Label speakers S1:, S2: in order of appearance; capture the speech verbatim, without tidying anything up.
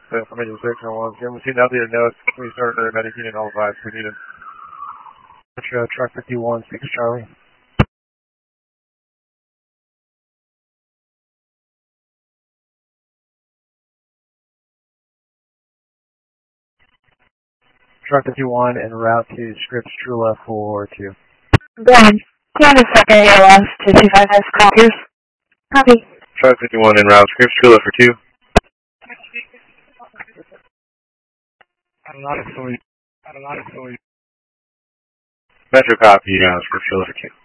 S1: So from eight six and one, Jim, see now the notes, please start their medicating and all five, we need it. Uh, truck fifty-one, six Charlie. Truck fifty-one en route to Scripps Trula for two.
S2: Go ahead. Stand a second, A L S two two five five, copies. Copy.
S1: Truck fifty-one en route, Scripps Trula for two. I'm not a sleep. I'm not a sleep. Metro copy, uh, Scripps Trula for two.